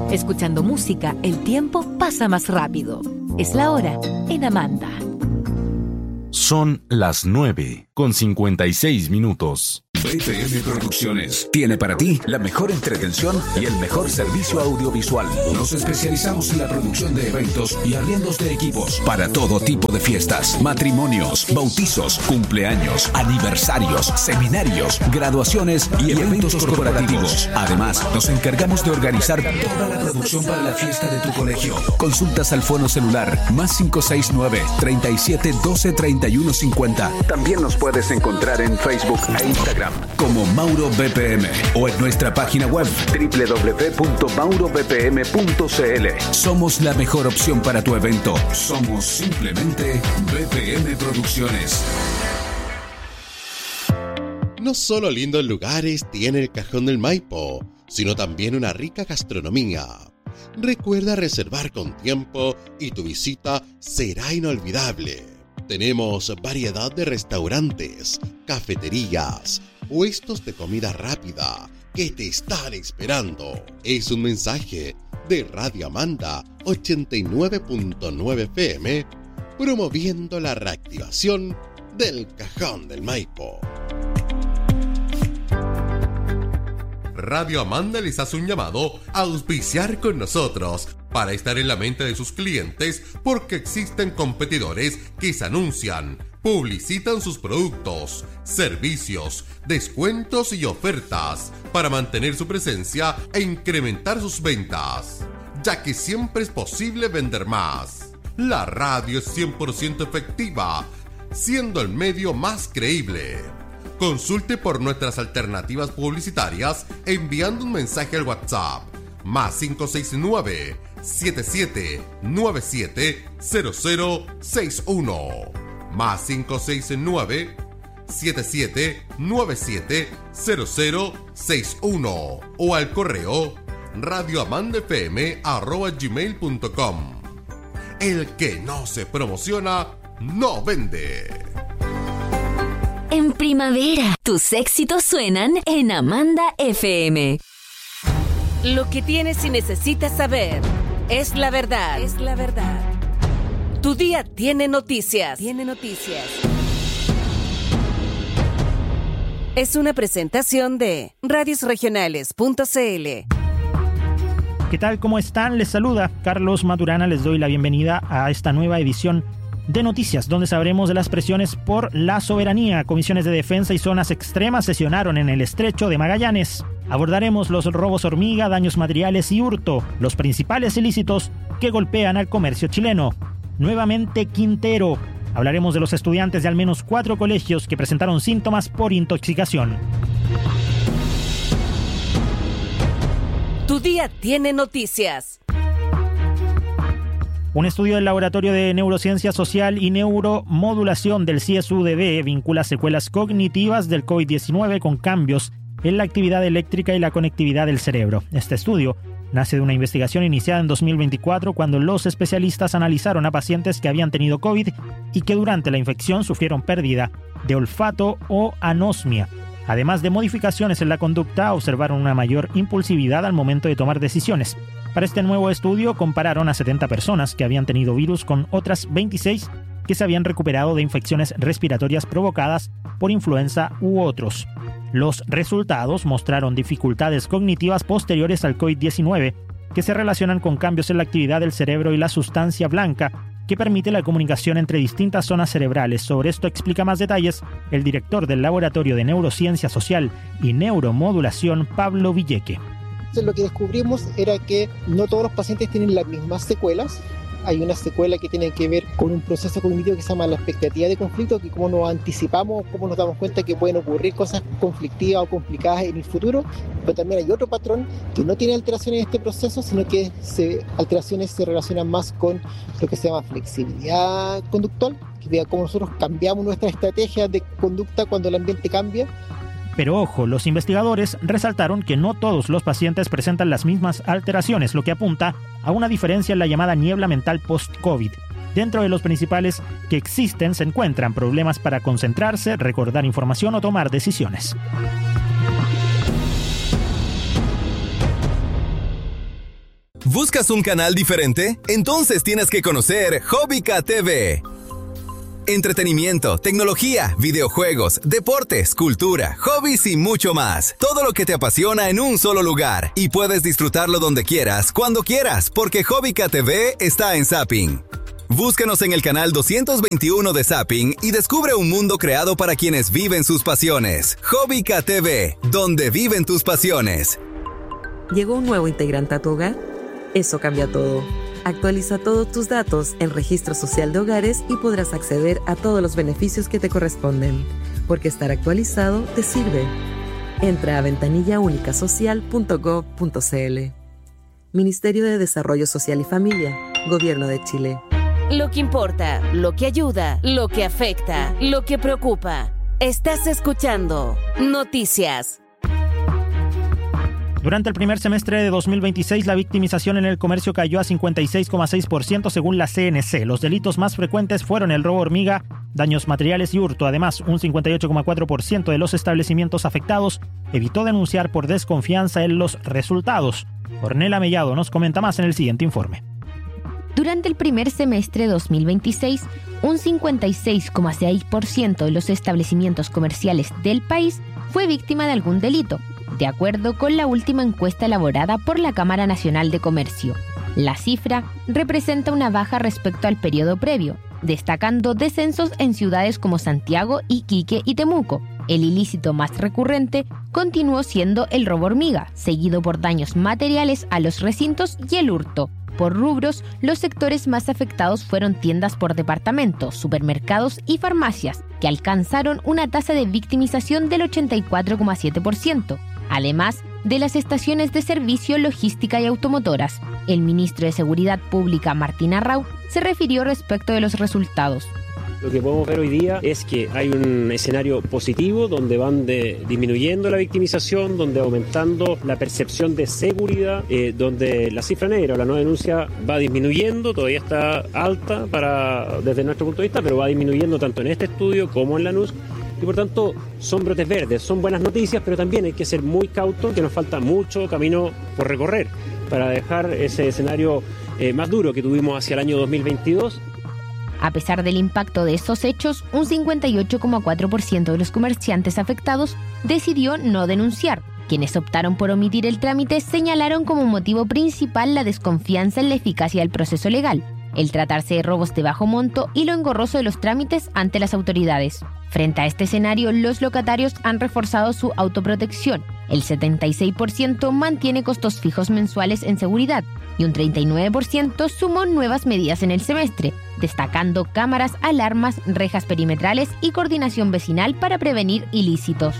Escuchando música, el tiempo pasa más rápido. Es la hora en Amanda. Son las 9:56. BPM Producciones tiene para ti la mejor entretención y el mejor servicio audiovisual. Nos especializamos en la producción de eventos y arriendos de equipos para todo tipo de fiestas, matrimonios, bautizos, cumpleaños, aniversarios, seminarios, graduaciones y eventos corporativos. Además, nos encargamos de organizar toda la producción para la fiesta de tu colegio. Consultas al fono celular +569 37 12 31 50. También nos puedes encontrar en Facebook e Instagram como Mauro BPM o en nuestra página web www.maurobpm.cl. Somos la mejor opción para tu evento. Somos simplemente BPM Producciones. No solo lindos lugares tiene el Cajón del Maipo, sino también una rica gastronomía. Recuerda reservar con tiempo y tu visita será inolvidable. Tenemos variedad de restaurantes, cafeterías, puestos de comida rápida que te están esperando. Es un mensaje de Radio Amanda 89.9 FM promoviendo la reactivación del Cajón del Maipo. Radio Amanda les hace un llamado a auspiciar con nosotros para estar en la mente de sus clientes porque existen competidores que se anuncian, publicitan sus productos, servicios, descuentos y ofertas para mantener su presencia e incrementar sus ventas, ya que siempre es posible vender más. La radio es 100% efectiva, siendo el medio más creíble. Consulte por nuestras alternativas publicitarias enviando un mensaje al WhatsApp +569 7797 0061 +569 7797 0061 o al correo radioamandafm@gmail.com. El que no se promociona no vende. En primavera, tus éxitos suenan en Amanda FM. Lo que tienes y necesitas saber es la verdad. Es la verdad. Tu día tiene noticias. Es una presentación de radiosregionales.cl. ¿Qué tal? ¿Cómo están? Les saluda Carlos Maturana. Les doy la bienvenida a esta nueva edición de noticias, donde sabremos de las presiones por la soberanía. Comisiones de defensa y zonas extremas sesionaron en el Estrecho de Magallanes. Abordaremos los robos hormiga, daños materiales y hurto, los principales ilícitos que golpean al comercio chileno. Nuevamente Quintero. Hablaremos de los estudiantes de al menos 4 colegios que presentaron síntomas por intoxicación. Tu día tiene noticias. Un estudio del Laboratorio de Neurociencia Social y Neuromodulación del CSUDB vincula secuelas cognitivas del COVID-19 con cambios en la actividad eléctrica y la conectividad del cerebro. Este estudio nace de una investigación iniciada en 2024 cuando los especialistas analizaron a pacientes que habían tenido COVID y que durante la infección sufrieron pérdida de olfato o anosmia. Además de modificaciones en la conducta, observaron una mayor impulsividad al momento de tomar decisiones. Para este nuevo estudio compararon a 70 personas que habían tenido virus con otras 26 que se habían recuperado de infecciones respiratorias provocadas por influenza u otros. Los resultados mostraron dificultades cognitivas posteriores al COVID-19 que se relacionan con cambios en la actividad del cerebro y la sustancia blanca que permite la comunicación entre distintas zonas cerebrales. Sobre esto explica más detalles el director del Laboratorio de Neurociencia Social y Neuromodulación, Pablo Villeque. Entonces, lo que descubrimos era que no todos los pacientes tienen las mismas secuelas. Hay una secuela que tiene que ver con un proceso cognitivo que se llama la expectativa de conflicto, que cómo nos anticipamos, cómo nos damos cuenta que pueden ocurrir cosas conflictivas o complicadas en el futuro. Pero también hay otro patrón que no tiene alteraciones en este proceso, sino que alteraciones se relacionan más con lo que se llama flexibilidad conductual, que vea cómo nosotros cambiamos nuestra estrategia de conducta cuando el ambiente cambia. Pero ojo, los investigadores resaltaron que no todos los pacientes presentan las mismas alteraciones, lo que apunta a una diferencia en la llamada niebla mental post-COVID. Dentro de los principales que existen se encuentran problemas para concentrarse, recordar información o tomar decisiones. ¿Buscas un canal diferente? Entonces tienes que conocer Hobbica TV. Entretenimiento, tecnología, videojuegos, deportes, cultura, hobbies y mucho más. Todo lo que te apasiona en un solo lugar. Y puedes disfrutarlo donde quieras, cuando quieras, porque Hobbica TV está en Zapping. Búscanos en el canal 221 de Zapping y descubre un mundo creado para quienes viven sus pasiones. Hobbica TV, donde viven tus pasiones. ¿Llegó un nuevo integrante a tu hogar? Eso cambia todo. Actualiza todos tus datos en Registro Social de Hogares y podrás acceder a todos los beneficios que te corresponden, porque estar actualizado te sirve. Entra a ventanillaunicasocial.gov.cl. Ministerio de Desarrollo Social y Familia, Gobierno de Chile. Lo que importa, lo que ayuda, lo que afecta, lo que preocupa. Estás escuchando Noticias. Durante el primer semestre de 2026, la victimización en el comercio cayó a 56,6% según la CNC. Los delitos más frecuentes fueron el robo hormiga, daños materiales y hurto. Además, un 58,4% de los establecimientos afectados evitó denunciar por desconfianza en los resultados. Ornella Mellado nos comenta más en el siguiente informe. Durante el primer semestre de 2026, un 56,6% de los establecimientos comerciales del país fue víctima de algún delito, de acuerdo con la última encuesta elaborada por la Cámara Nacional de Comercio. La cifra representa una baja respecto al periodo previo, destacando descensos en ciudades como Santiago, Iquique y Temuco. El ilícito más recurrente continuó siendo el robo hormiga, seguido por daños materiales a los recintos y el hurto. Por rubros, los sectores más afectados fueron tiendas por departamento, supermercados y farmacias, que alcanzaron una tasa de victimización del 84,7%, además de las estaciones de servicio, logística y automotoras. El ministro de Seguridad Pública, Martín Arrau, se refirió respecto de los resultados. Lo que podemos ver hoy día es que hay un escenario positivo donde van disminuyendo la victimización, donde aumentando la percepción de seguridad, donde la cifra negra o la no denuncia va disminuyendo, todavía está alta desde nuestro punto de vista, pero va disminuyendo tanto en este estudio como en la NUSC. Y por tanto son brotes verdes, son buenas noticias, pero también hay que ser muy cautos, que nos falta mucho camino por recorrer para dejar ese escenario más duro que tuvimos hacia el año 2022. A pesar del impacto de estos hechos, un 58,4% de los comerciantes afectados decidió no denunciar. Quienes optaron por omitir el trámite señalaron como motivo principal la desconfianza en la eficacia del proceso legal, el tratarse de robos de bajo monto y lo engorroso de los trámites ante las autoridades. Frente a este escenario, los locatarios han reforzado su autoprotección. El 76% mantiene costos fijos mensuales en seguridad y un 39% sumó nuevas medidas en el semestre, destacando cámaras, alarmas, rejas perimetrales y coordinación vecinal para prevenir ilícitos.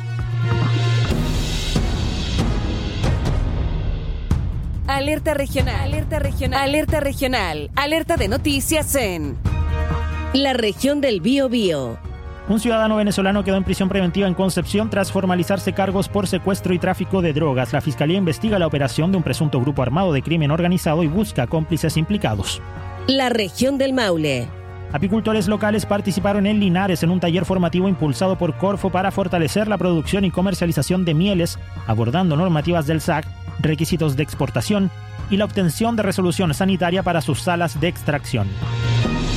Alerta regional, alerta regional, alerta regional, alerta de noticias en la región del Biobío. Un ciudadano venezolano quedó en prisión preventiva en Concepción tras formalizarse cargos por secuestro y tráfico de drogas. La Fiscalía investiga la operación de un presunto grupo armado de crimen organizado y busca cómplices implicados. La región del Maule. Apicultores locales participaron en Linares en un taller formativo impulsado por Corfo para fortalecer la producción y comercialización de mieles, abordando normativas del SAC, requisitos de exportación y la obtención de resolución sanitaria para sus salas de extracción.